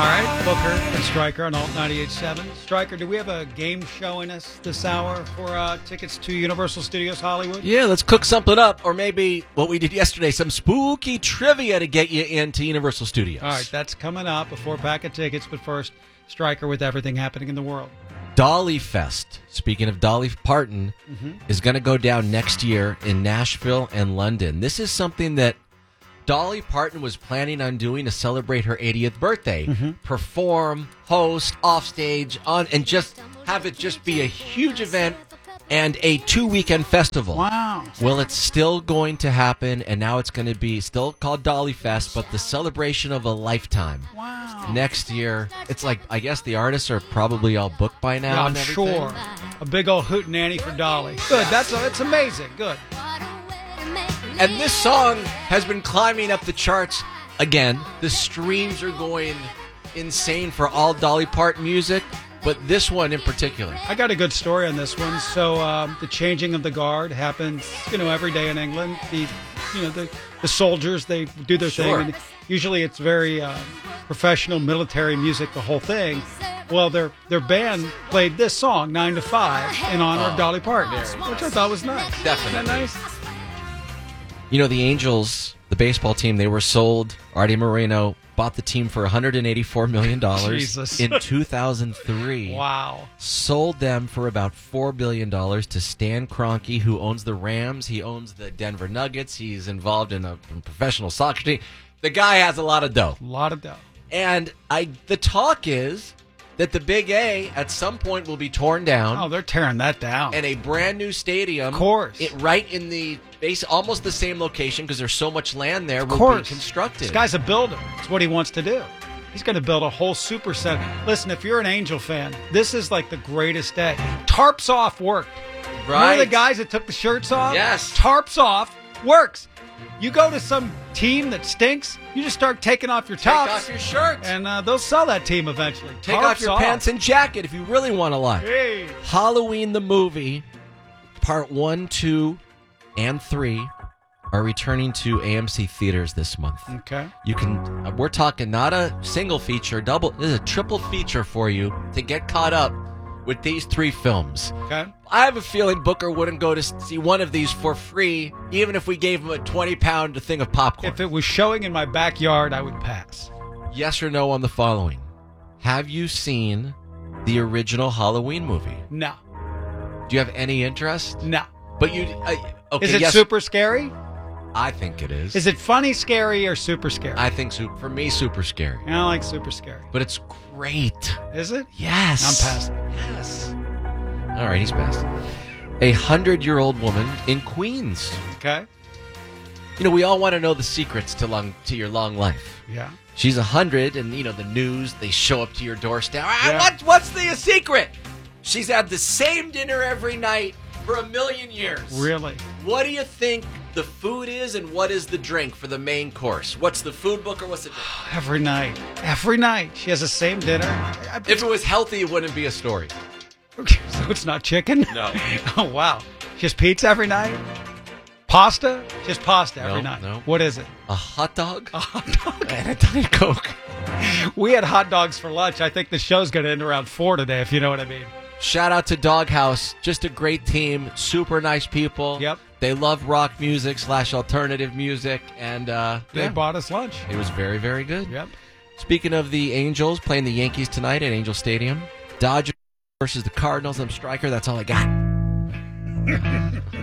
All right, Booker and Stryker on Alt 98.7. Stryker, do we have a game showing us this hour for tickets to Universal Studios Hollywood? Yeah, let's cook something up. Or maybe what we did yesterday, some spooky trivia to get you into Universal Studios. All right, that's coming up. A 4-pack of tickets, but first, Stryker with everything happening in the world. Dolly Fest, speaking of Dolly Parton, is going to go down next year in Nashville and London. This is something that Dolly Parton was planning on doing to celebrate her 80th birthday. Perform, host, offstage, and just have it just be a huge event and a 2-weekend festival. Wow. Well, it's still going to happen, and now it's going to be still called Dolly Fest, but the celebration of a lifetime. Wow. Next year, it's like, I guess the artists are probably all booked by now. Yeah, I'm and everything. sure. A big old hootenanny for Dolly. Good. It's amazing. Good. And this song has been climbing up the charts again. The streams are going insane for all Dolly Parton music, but this one in particular. I got a good story on this one. So the changing of the guard happens, every day in England. The soldiers, they do their thing. And usually it's very professional military music, the whole thing. Well, their band played this song, 9 to 5, in honor of Dolly Parton, which I thought was nice. Definitely. Isn't that nice? The Angels, the baseball team, they were sold. Artie Moreno bought the team for $184 million Jesus. in 2003. Wow. Sold them for about $4 billion to Stan Kroenke, who owns the Rams. He owns the Denver Nuggets. He's involved in a professional soccer team. The guy has a lot of dough. A lot of dough. And the talk is that the Big A at some point will be torn down. Oh, they're tearing that down. And a brand new stadium. Of course. Right in the base, almost the same location because there's so much land there, will be constructed. This guy's a builder. It's what he wants to do. He's going to build a whole super center. Listen, if you're an Angel fan, this is like the greatest day. Tarps off worked. Right. Remember the guys that took the shirts off? Yes. Tarps off works. You go to some team that stinks, you just start taking off your tops. Take off your shirts. And they'll sell that team eventually. Take Tarps off your pants and jacket if you really want to lie. Hey. Halloween the movie, part 1, 2, and 3 are returning to AMC theaters this month. Okay. You can. We're talking not a single feature, double. This is a triple feature for you to get caught up with these 3 films. Okay. I have a feeling Booker wouldn't go to see one of these for free, even if we gave him a 20-pound thing of popcorn. If it was showing in my backyard, I would pass. Yes or no on the following. Have you seen the original Halloween movie? No. Do you have any interest? No. But you... okay, Is it yes, super scary? I think it is. Is it funny scary or super scary? I think, for me, super scary. I don't like super scary. But it's great. Is it? Yes. I'm passing. Yes. All right, he's passed. A 100-year-old woman in Queens. Okay. We all want to know the secrets to your long life. Yeah. She's 100, and, the news, they show up to your doorstep. Yeah. What's the secret? She's had the same dinner every night for 1,000,000 years. Really? What do you think the food is, and what is the drink for the main course? What's the food book, or what's the drink? Every night. Every night. She has the same dinner. If it was healthy, it wouldn't be a story. So it's not chicken? No. Oh, wow. She has pizza every night? Pasta? Just pasta every night. No. What is it? A hot dog? A hot dog. And a Diet Coke. We had hot dogs for lunch. I think the show's going to end around 4 today, if you know what I mean. Shout out to Doghouse. Just a great team. Super nice people. Yep. They love rock music / alternative music. And They bought us lunch. it was very, very good. Yep. Speaking of the Angels, playing the Yankees tonight at Angel Stadium. Dodgers versus the Cardinals. I'm Stryker. That's all I got.